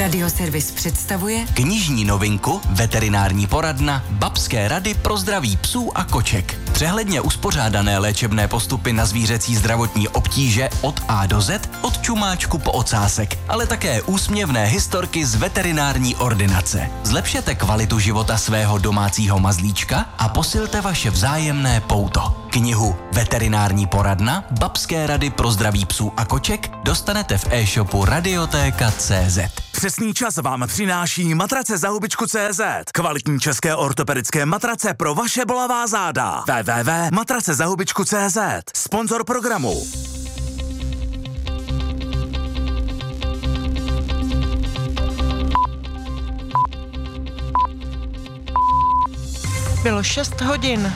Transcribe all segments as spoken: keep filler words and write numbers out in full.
Radioservis představuje knižní novinku Veterinární poradna Babské rady pro zdraví psů a koček. Přehledně uspořádané léčebné postupy na zvířecí zdravotní obtíže od A do Z, od čumáčku po ocásek, ale také úsměvné historky z veterinární ordinace. Zlepšete kvalitu života svého domácího mazlíčka a posilte vaše vzájemné pouto. Knihu Veterinární poradna Babské rady pro zdraví psů a koček dostanete v e-shopu radiotéka tečka cé zet. Přesný čas vám přináší matrace za hubičku tečka cé zet. Kvalitní české ortopedické matrace pro vaše bolavá záda. w w w tečka matrace za hubičku tečka cé zet. Sponzor programu. Bylo šest hodin.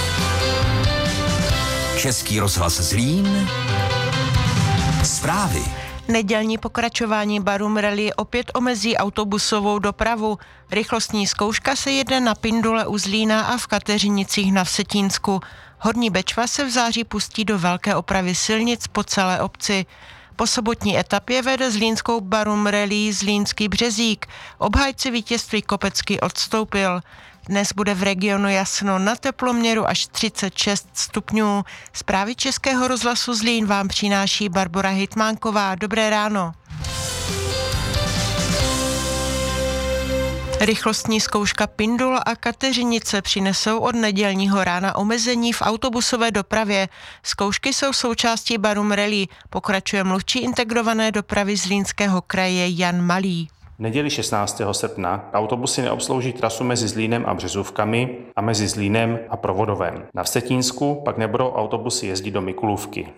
Český rozhlas Zlín. Zprávy. Nedělní pokračování Barum Rally opět omezí autobusovou dopravu. Rychlostní zkouška se jede na Pindule u Zlína a v Kateřinicích na Vsetínsku. Horní Bečva se v září pustí do velké opravy silnic po celé obci. Po sobotní etapě vede zlínskou Barum Rally Zlínský Březík. Obhájce vítězství Kopecký odstoupil. Dnes bude v regionu jasno, na teploměru až třicet šest stupňů. Zprávy Českého rozhlasu Zlín vám přináší Barbora Hitmánková. Dobré ráno. Rychlostní zkouška Pindula a Kateřinice přinesou od nedělního rána omezení v autobusové dopravě. Zkoušky jsou součástí Barum Rally, pokračuje mluvčí integrované dopravy Zlínského kraje Jan Malý. V neděli šestnáctého srpna autobusy neobslouží trasu mezi Zlínem a Březůvkami a mezi Zlínem a Provodovem. Na Vsetínsku pak nebudou autobusy jezdit do Mikulůvky.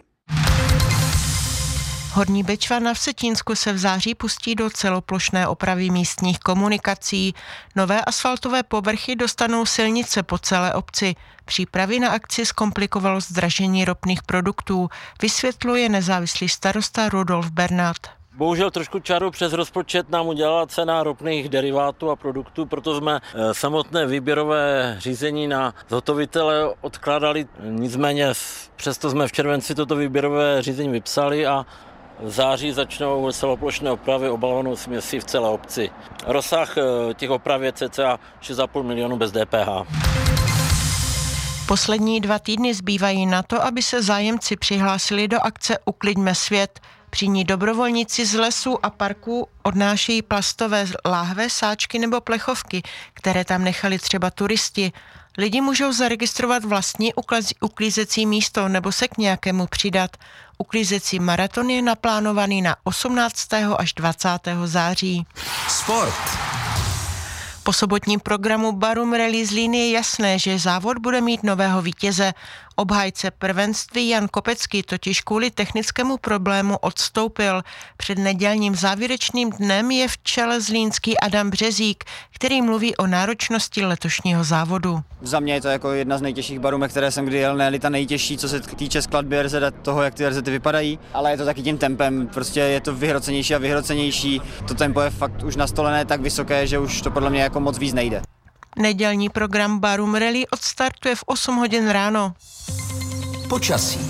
Horní Bečva na Vsetínsku se v září pustí do celoplošné opravy místních komunikací. Nové asfaltové povrchy dostanou silnice po celé obci. Přípravy na akci zkomplikovalo zdražení ropných produktů, vysvětluje nezávislý starosta Rudolf Bernát. Bohužel trošku čaru přes rozpočet nám udělala cena ropných derivátů a produktů, proto jsme samotné výběrové řízení na zhotovitele odkládali. Nicméně přesto jsme v červenci toto výběrové řízení vypsali a v září začnou celoplošné opravy obalovanou směsí v celé obci. Rozsah těch oprav je cca šest a půl milionu bez D P H. Poslední dva týdny zbývají na to, aby se zájemci přihlásili do akce Ukliďme svět. Při ní dobrovolníci z lesů a parků odnášejí plastové láhve, sáčky nebo plechovky, které tam nechali třeba turisti. Lidi můžou zaregistrovat vlastní uklízecí místo nebo se k nějakému přidat. Uklízecí maraton je naplánovaný na osmnáctého až dvacátého září. Sport. Po sobotním programu Barum Rally Zlín je jasné, že závod bude mít nového vítěze. Obhájce prvenství Jan Kopecký totiž kvůli technickému problému odstoupil. Před nedělním závěrečným dnem je v čele zlínský Adam Březík, který mluví o náročnosti letošního závodu. Za mě je to jako jedna z nejtěžších barumek, které jsem kdy jel, ne ta nejtěžší, co se týče skladby R Z, toho, jak ty R Z vypadají, ale je to taky tím tempem, prostě je to vyhrocenější a vyhrocenější. To tempo je fakt už nastolené tak vysoké, že už to podle mě jako moc víc nejde. Nedělní program Barum Rally odstartuje v osm hodin ráno. Počasí.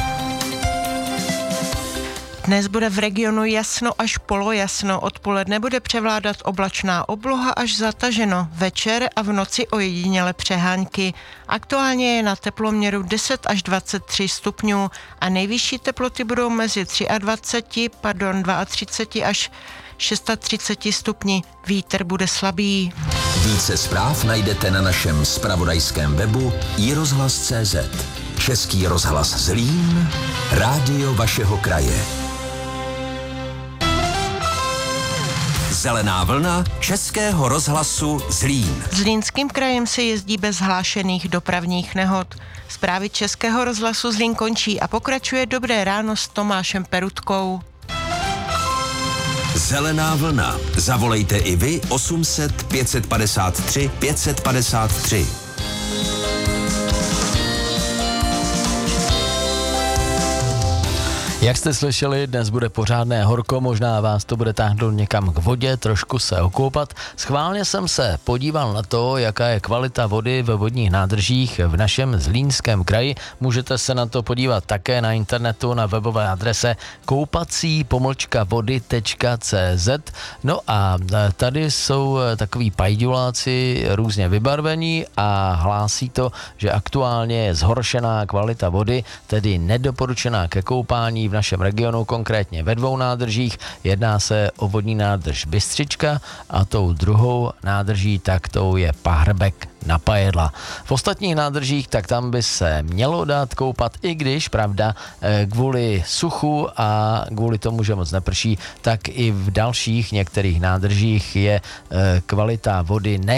Dnes bude v regionu jasno až polojasno, odpoledne bude převládat oblačná obloha až zataženo, večer a v noci ojediněle přehánky. Aktuálně je na teploměru deset až dvacet tři stupňů a nejvyšší teploty budou mezi dvacet tři, pardon, třicet dva až třicet šest stupni. Vítr bude slabý. Více zpráv najdete na našem zpravodajském webu i rozhlas tečka cé zet. Český rozhlas Zlín, rádio vašeho kraje. Zelená vlna Českého rozhlasu Zlín. Zlínským krajem se jezdí bez hlášených dopravních nehod. Zprávy Českého rozhlasu Zlín končí a pokračuje Dobré ráno s Tomášem Perutkou. Zelená vlna. Zavolejte i vy osm set pět padesát tři pět padesát tři. Jak jste slyšeli, dnes bude pořádné horko, možná vás to bude táhnout někam k vodě, trošku se okoupat. Schválně jsem se podíval na to, jaká je kvalita vody ve vodních nádržích v našem Zlínském kraji. Můžete se na to podívat také na internetu na webové adrese koupací pomlčka vody tečka cé zet. No a tady jsou takový pajďuláci různě vybarvení a hlásí to, že aktuálně je zhoršená kvalita vody, tedy nedoporučená ke koupání v našem regionu, konkrétně ve dvou nádržích. Jedná se o vodní nádrž Bystřička a tou druhou nádrží tak tou je Pahrbek na Pajedla. V ostatních nádržích tak tam by se mělo dát koupat, i když, pravda, kvůli suchu a kvůli tomu, že moc neprší, tak i v dalších některých nádržích je kvalita vody ne